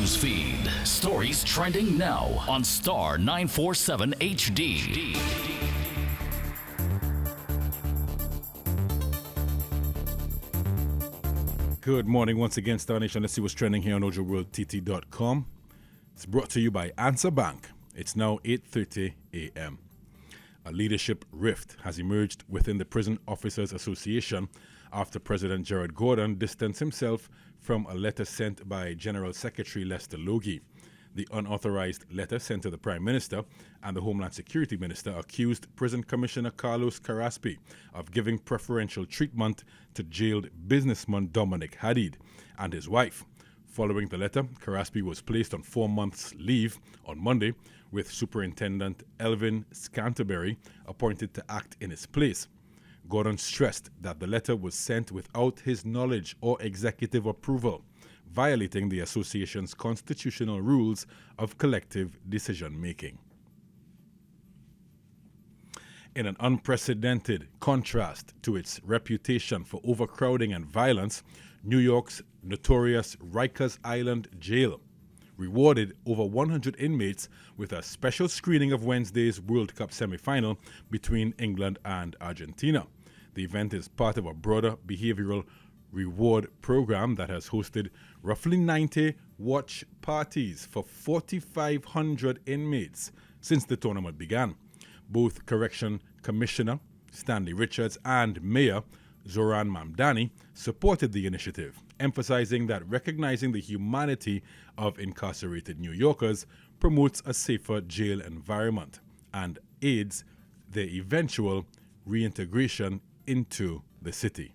News feed. Stories trending now on Star 947 HD. Good morning once again, Star Nation. Let's see what's trending here on OjoWorldTT.com. It's brought to you by Answer Bank. It's now 8:30 a.m. A leadership rift has emerged within the Prison Officers Association after President Gerald Gordon distanced himself from a letter sent by General Secretary Lester Logie. The unauthorized letter sent to the Prime Minister and the Homeland Security Minister accused Prison Commissioner Carlos Carraspi of giving preferential treatment to jailed businessman Dominic Hadid and his wife. Following the letter, Carraspi was placed on 4 months' leave on Monday, with Superintendent Elvin Scanterbury appointed to act in his place. Gordon stressed that the letter was sent without his knowledge or executive approval, violating the association's constitutional rules of collective decision-making. In an unprecedented contrast to its reputation for overcrowding and violence, New York's notorious Rikers Island Jail rewarded over 100 inmates with a special screening of Wednesday's World Cup semi-final between England and Argentina. The event is part of a broader behavioral reward program that has hosted roughly 90 watch parties for 4,500 inmates since the tournament began. Both Correction Commissioner Stanley Richards and Mayor Zoran Mamdani supported the initiative, emphasizing that recognizing the humanity of incarcerated New Yorkers promotes a safer jail environment and aids their eventual reintegration into the city.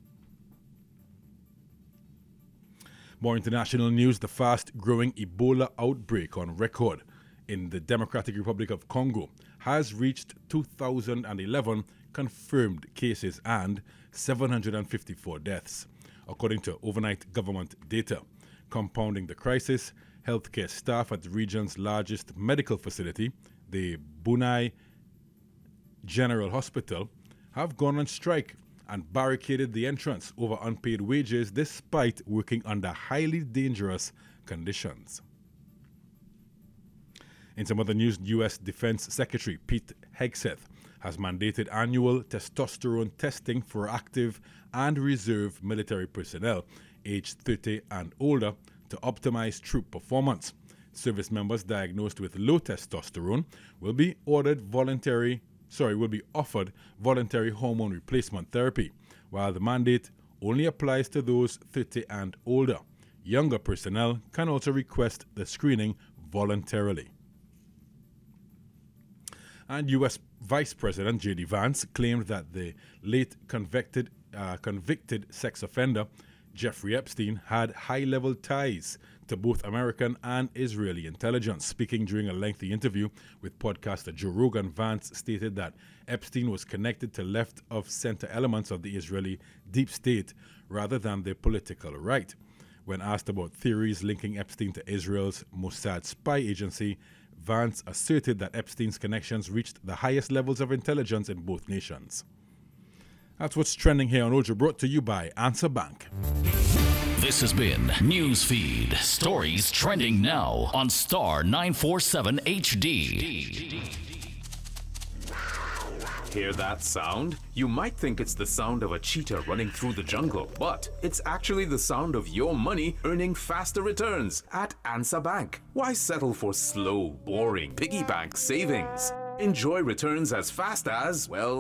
More international news: the fast-growing Ebola outbreak on record in the Democratic Republic of Congo has reached 2,011 confirmed cases and 754 deaths, according to overnight government data. Compounding the crisis, healthcare staff at the region's largest medical facility, the Bunai General Hospital, have gone on strike and barricaded the entrance over unpaid wages despite working under highly dangerous conditions. In some other news, U.S. Defense Secretary Pete Hegseth has mandated annual testosterone testing for active and reserve military personnel aged 30 and older to optimize troop performance. Service members diagnosed with low testosterone will be offered voluntary hormone replacement therapy, while the mandate only applies to those 30 and older. Younger personnel can also request the screening voluntarily. And U.S. Vice President J.D. Vance claimed that the late convicted sex offender Jeffrey Epstein had high-level ties to both American and Israeli intelligence. Speaking during a lengthy interview with podcaster Joe Rogan, Vance stated that Epstein was connected to left-of-center elements of the Israeli deep state rather than the political right. When asked about theories linking Epstein to Israel's Mossad spy agency, Vance asserted that Epstein's connections reached the highest levels of intelligence in both nations. That's what's trending here on Ojo, brought to you by Answer Bank. This has been Newsfeed. Stories trending now on Star 947 HD. Hear that sound? You might think it's the sound of a cheetah running through the jungle, but it's actually the sound of your money earning faster returns at Answer Bank. Why settle for slow, boring piggy bank savings? Enjoy returns as fast as, well,